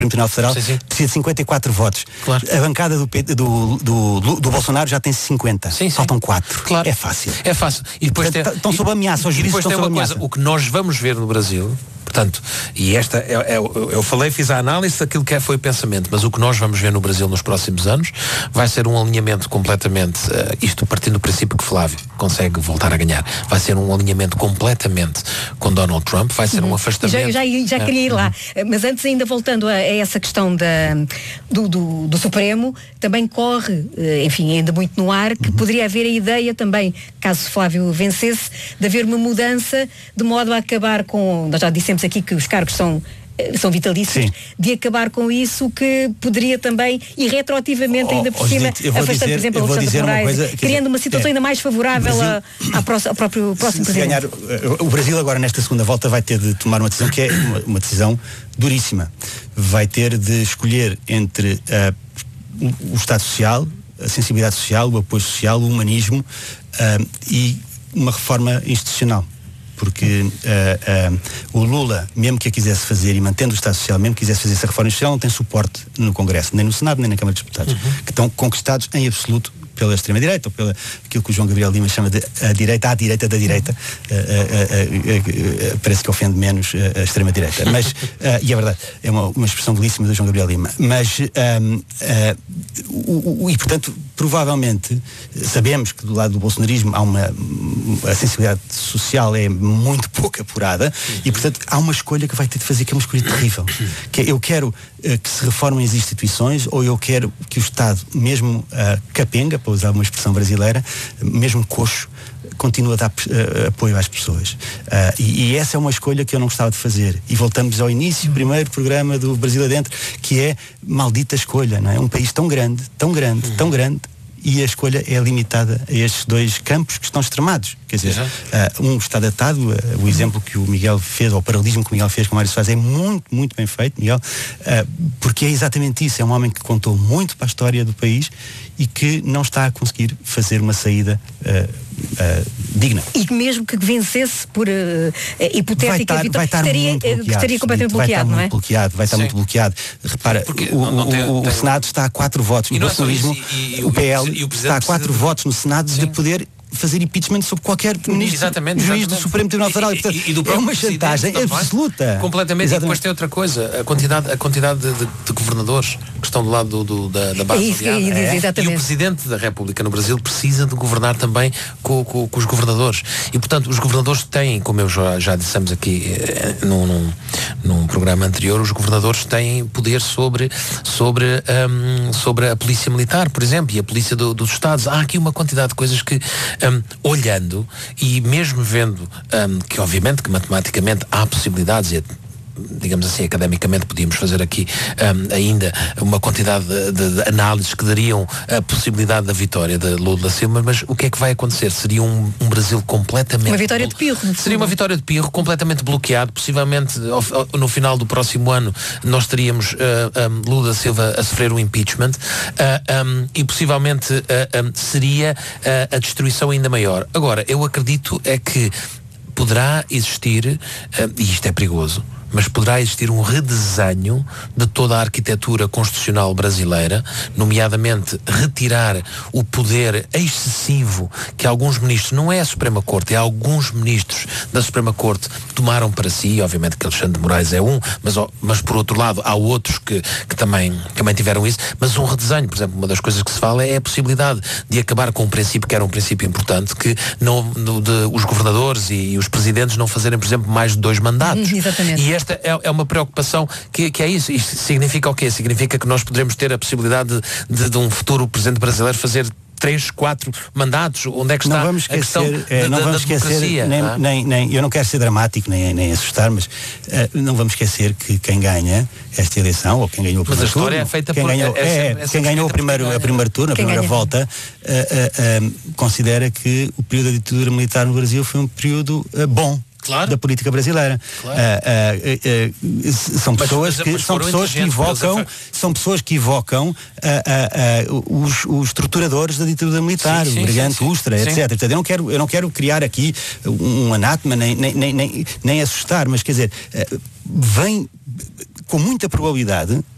Tribunal Federal, sim. precisa de 54 votos. Claro. A bancada do Bolsonaro já tem 50. Sim. Faltam 4. Claro. É fácil. É fácil. E depois estão sob ameaça, os juízes estão sob ameaça. O que nós vamos ver no Brasil, portanto, e esta eu fiz a análise daquilo que foi o pensamento, mas o que nós vamos ver no Brasil nos próximos anos vai ser um alinhamento completamente, isto partindo do princípio que Flávio consegue voltar a ganhar, vai ser um alinhamento completamente com Donald Trump, vai ser um afastamento. Já queria ir lá, mas antes ainda voltando a essa questão do Supremo, também corre, enfim, ainda muito no ar, que poderia haver a ideia também, caso Flávio vencesse, de haver uma mudança de modo a acabar com, nós já dissemos aqui que os cargos são vitalícios, de acabar com isso, que poderia também, e retroativamente ainda por cima, afastando, por exemplo, Alexandre de Moraes, criando uma situação ainda mais favorável ao próximo presidente. Ganhar, o Brasil agora nesta segunda volta vai ter de tomar uma decisão que é uma decisão duríssima. Vai ter de escolher entre o Estado Social, a sensibilidade social, o apoio social, o humanismo e uma reforma institucional. Porque o Lula, mesmo que a quisesse fazer, e mantendo o Estado Social, mesmo que quisesse fazer essa reforma institucional, não tem suporte no Congresso, nem no Senado, nem na Câmara dos Deputados, que estão conquistados em absoluto pela extrema-direita, ou pela aquilo que o João Gabriel Lima chama de à direita da direita. Parece que ofende menos a extrema-direita. Mas, e é verdade, é uma expressão belíssima do João Gabriel Lima. Mas, e portanto, provavelmente, sabemos que do lado do bolsonarismo a sensibilidade social é muito pouco apurada, e portanto há uma escolha que vai ter de fazer, que é uma escolha terrível. Que é, eu quero que se reformem as instituições, ou eu quero que o Estado, mesmo capenga, para usar uma expressão brasileira, mesmo coxo, continua a dar apoio às pessoas. E essa é uma escolha que eu não gostava de fazer. E voltamos ao início, primeiro programa do Brasil Adentro, que é maldita escolha, não é? Um país tão grande, e a escolha é limitada a estes dois campos que estão extremados. Quer dizer, um está datado, o exemplo que o Miguel fez, ou o paralelismo que o Miguel fez com o Mário Soares é muito, muito bem feito, Miguel, porque é exatamente isso. É um homem que contou muito para a história do país e que não está a conseguir fazer uma saída digna. E que mesmo que vencesse por hipotética vitória, estaria completamente bloqueado, não é? Vai estar muito bloqueado. Repara, o Senado está a 4 votos. O bolsonarismo, o PL está a 4 votos no Senado de poder fazer impeachment sobre qualquer ministro, juiz do Supremo Tribunal Federal. E é uma chantagem absoluta. Completamente. Exatamente. E depois tem outra coisa, a quantidade de governadores que estão do lado da base aliada. E o Presidente da República no Brasil precisa de governar também com os governadores. E, portanto, os governadores têm, como eu já dissemos aqui num programa anterior, os governadores têm poder sobre a polícia militar, por exemplo, e a polícia dos Estados. Há aqui uma quantidade de coisas que olhando e mesmo vendo que obviamente que matematicamente há possibilidades, e digamos assim, academicamente podíamos fazer aqui ainda uma quantidade de análises que dariam a possibilidade da vitória de Lula da Silva, mas o que é que vai acontecer? Seria um Brasil completamente... Uma vitória de pirro. Seria uma vitória de pirro, completamente bloqueado. Possivelmente no final do próximo ano nós teríamos Lula da Silva a sofrer um impeachment e possivelmente seria a destruição ainda maior. Agora, eu acredito é que poderá existir, e isto é perigoso, mas poderá existir um redesenho de toda a arquitetura constitucional brasileira, nomeadamente retirar o poder excessivo que alguns ministros, não é a Suprema Corte, é alguns ministros da Suprema Corte tomaram para si, obviamente que Alexandre de Moraes é um, mas por outro lado há outros que também tiveram isso, mas um redesenho, por exemplo, uma das coisas que se fala é a possibilidade de acabar com um princípio que era um princípio importante, que os governadores e os presidentes não fazerem, por exemplo, mais de 2 mandatos. Exatamente. E esta é uma preocupação que é isso. Isto significa o quê? Significa que nós poderemos ter a possibilidade de um futuro presidente brasileiro fazer 3, 4 mandatos. Onde é que está não vamos esquecer, não vamos esquecer, eu não quero ser dramático nem assustar, mas não vamos esquecer que quem ganha esta eleição, ou quem ganhou o primeiro turno, é feita quem ganhou a primeiro turno, a primeira volta, considera que o período da ditadura militar no Brasil foi um período bom. Claro. Da política brasileira. Claro. São pessoas que evocam os torturadores da ditadura militar, o Brigante Ustra, etc. Portanto, eu não quero criar aqui um anátema nem assustar, mas quer dizer, vem com muita probabilidade